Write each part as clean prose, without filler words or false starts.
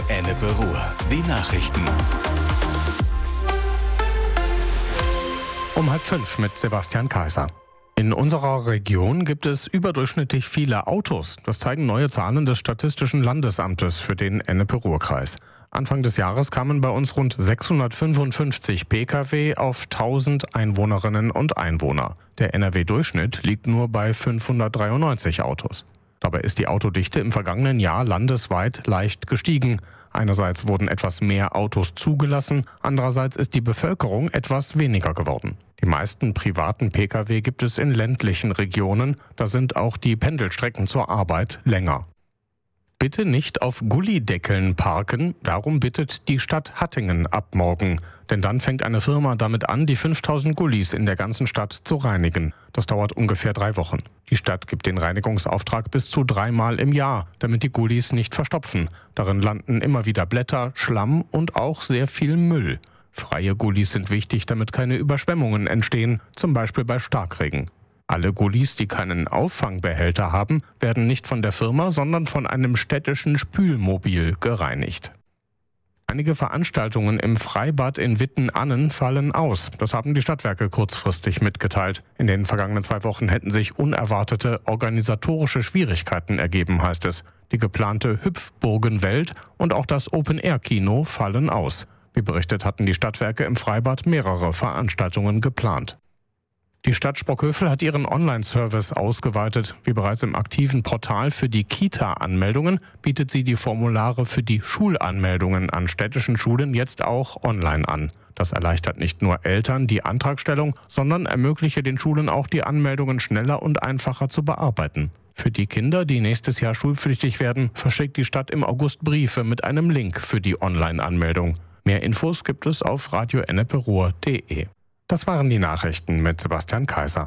Ennepe Ruhr. Die Nachrichten. Um 4:30 mit Sebastian Kaiser. In unserer Region gibt es überdurchschnittlich viele Autos. Das zeigen neue Zahlen des Statistischen Landesamtes für den Ennepe-Ruhr-Kreis. Anfang des Jahres kamen bei uns rund 655 Pkw auf 1000 Einwohnerinnen und Einwohner. Der NRW-Durchschnitt liegt nur bei 593 Autos. Dabei ist die Autodichte im vergangenen Jahr landesweit leicht gestiegen. Einerseits wurden etwas mehr Autos zugelassen, andererseits ist die Bevölkerung etwas weniger geworden. Die meisten privaten Pkw gibt es in ländlichen Regionen, da sind auch die Pendelstrecken zur Arbeit länger. Bitte nicht auf Gullideckeln parken, darum bittet die Stadt Hattingen ab morgen. Denn dann fängt eine Firma damit an, die 5000 Gullis in der ganzen Stadt zu reinigen. Das dauert ungefähr 3 Wochen. Die Stadt gibt den Reinigungsauftrag bis zu 3-mal im Jahr, damit die Gullis nicht verstopfen. Darin landen immer wieder Blätter, Schlamm und auch sehr viel Müll. Freie Gullis sind wichtig, damit keine Überschwemmungen entstehen, zum Beispiel bei Starkregen. Alle Gullis, die keinen Auffangbehälter haben, werden nicht von der Firma, sondern von einem städtischen Spülmobil gereinigt. Einige Veranstaltungen im Freibad in Witten-Annen fallen aus. Das haben die Stadtwerke kurzfristig mitgeteilt. In den vergangenen 2 Wochen hätten sich unerwartete organisatorische Schwierigkeiten ergeben, heißt es. Die geplante Hüpfburgenwelt und auch das Open-Air-Kino fallen aus. Wie berichtet, hatten die Stadtwerke im Freibad mehrere Veranstaltungen geplant. Die Stadt Sprockhövel hat ihren Online-Service ausgeweitet. Wie bereits im aktiven Portal für die Kita-Anmeldungen bietet sie die Formulare für die Schulanmeldungen an städtischen Schulen jetzt auch online an. Das erleichtert nicht nur Eltern die Antragstellung, sondern ermögliche den Schulen auch die Anmeldungen schneller und einfacher zu bearbeiten. Für die Kinder, die nächstes Jahr schulpflichtig werden, verschickt die Stadt im August Briefe mit einem Link für die Online-Anmeldung. Mehr Infos gibt es auf radioenneperuhr.de. Das waren die Nachrichten mit Sebastian Kaiser.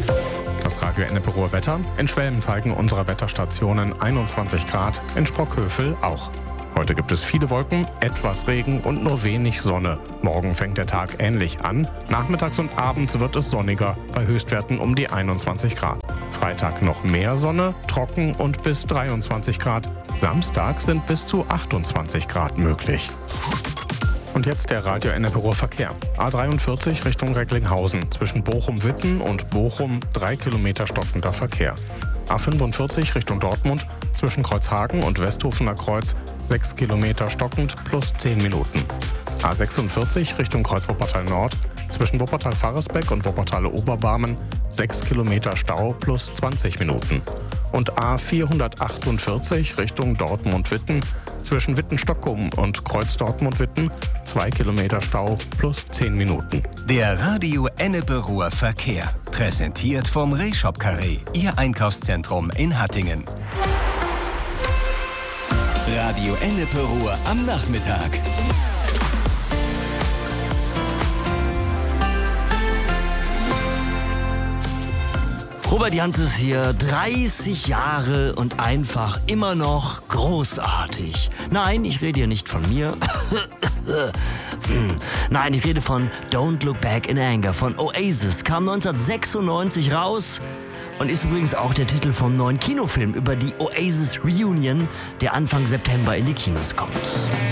Das Radio Ennepe Ruhr Wetter. In Schwelm zeigen unsere Wetterstationen 21 Grad, in Sprockhövel auch. Heute gibt es viele Wolken, etwas Regen und nur wenig Sonne. Morgen fängt der Tag ähnlich an. Nachmittags und abends wird es sonniger, bei Höchstwerten um die 21 Grad. Freitag noch mehr Sonne, trocken und bis 23 Grad. Samstag sind bis zu 28 Grad möglich. Und jetzt der Radio Ennepe Ruhr Verkehr. A43 Richtung Recklinghausen. Zwischen Bochum-Witten und Bochum 3 Kilometer stockender Verkehr. A45 Richtung Dortmund. Zwischen Kreuzhagen und Westhofener Kreuz 6 Kilometer stockend plus 10 Minuten. A46 Richtung Kreuz Wuppertal Nord. Zwischen Wuppertal-Varresbeck und Wuppertal-Oberbarmen 6 Kilometer Stau plus 20 Minuten. Und A448 Richtung Dortmund-Witten. Zwischen Witten-Stockholm und Kreuz Dortmund-Witten 2 Kilometer Stau plus 10 Minuten. Der Radio Ennepe Ruhr Verkehr. Präsentiert vom Rehshop Carré, Ihr Einkaufszentrum in Hattingen. Radio Ennepe Ruhr am Nachmittag. Robert Janzes hier, 30 Jahre und einfach immer noch großartig. Nein, ich rede hier nicht von mir. Nein, ich rede von Don't Look Back in Anger von Oasis. Kam 1996 raus und ist übrigens auch der Titel vom neuen Kinofilm über die Oasis Reunion, der Anfang September in die Kinos kommt.